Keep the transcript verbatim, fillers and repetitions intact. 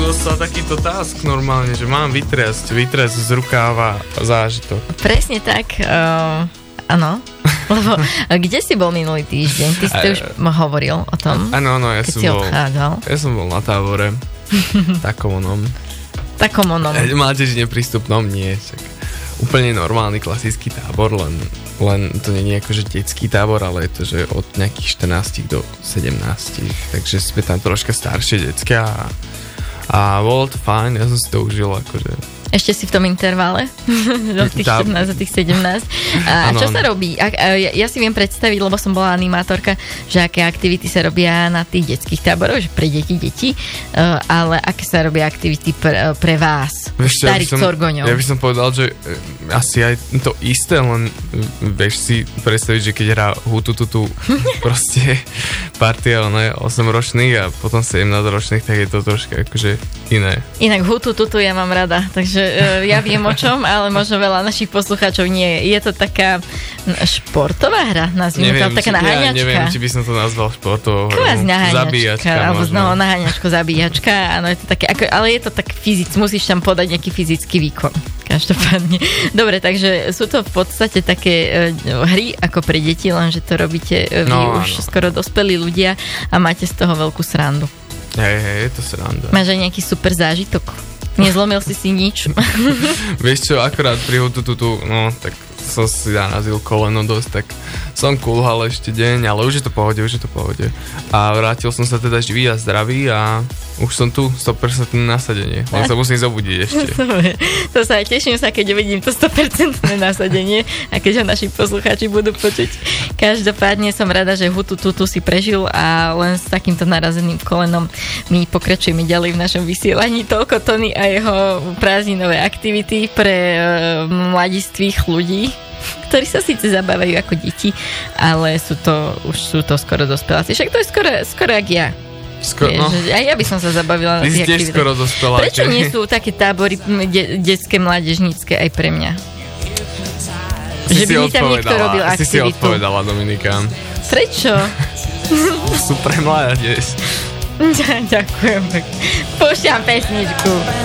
dostal takýto task normálne, že mám vytriasť, vytriasť z rukáva zážitok. Presne tak, uh, áno. Lebo kde si bol minulý týždeň? Ty si to už hovoril o tom. Áno, áno, ja keď som si bol. Odchádzal. Ja som bol na tábore. Takom onom. Takom onom. Mládež neprístupnom, nie. Tak úplne normálny, klasický tábor, len, len to nie je akože detský tábor, ale je to, že od nejakých štrnástich do sedemnástich. Takže sme tam troška staršie decká a, a bolo to fajn, ja som si to užil akože. Ešte si v tom intervale? Do tých Tá... štrnásť, do tých sedemnásť. A ano, čo ano. sa robí? A, a, ja, ja si viem predstaviť, lebo som bola animátorka, že aké aktivity sa robia na tých detských táboroch, že pre deti, deti, uh, ale aké sa robia aktivity pre, pre vás, vieš, starých ja corgoňov? Ja by som povedal, že asi aj to isté, len vieš si predstaviť, že keď hrá hutututu proste partia osemročných a potom sedemnásťročných, tak je to troška akože iné. Inak hutututu ja mám rada, takže ja viem o čom, ale možno veľa našich poslucháčov nie. Je to taká športová hra, nazvime to, taká naháňačka. Ja neviem, či by som to nazval športovou hrou. Kvázi naháňačka. Zabíjačka alebo možno. No, naháňačko, zabíjačka, áno, je to také, ako, ale je to tak fyzick, musíš tam podať nejaký fyzický výkon. Každopádne. Dobre, takže sú to v podstate také uh, hry ako pre deti, lenže to robíte uh, vy no, už áno. skoro dospelí ľudia a máte z toho veľkú srandu. Hej, hej, je to sranda. Máš aj nejaký super zážitok? Nezlomil si si nič? Vieš čo, akorát pri hutututu, no tak som si narazil koleno dosť, tak som kulhal ešte deň, ale už je to pohode, už je to pohode. A vrátil som sa teda živý a zdravý a už som tu, sto percent nasadenie, len sa musím zobudiť ešte. To sa aj teším sa, keď uvidím to sto percent nasadenie a keď ho naši poslucháči budú počuť. Každopádne som rada, že hutututu si prežil a len s takýmto narazeným kolenom my pokračujeme ďalej v našom vysielaní. Toľko Tony a jeho prázdninové aktivity pre e, mladistvých ľudí, ktorí sa síce zabávajú ako deti, ale sú to, už sú to skoro dospeláci. Však to je skoro, skoro jak ja. Skoro, no. Aj ja by som sa zabavila na tých aktivitách. Ty si tiež skoro dospelá. Prečo nie sú také tábory de- detské, mládežnícke aj pre mňa? Si že by mi tam niekto robil aktivitu. Si si odpovedala, Dominika. Prečo? Sú pre mládež. Ďakujem. Púšťam pesničku.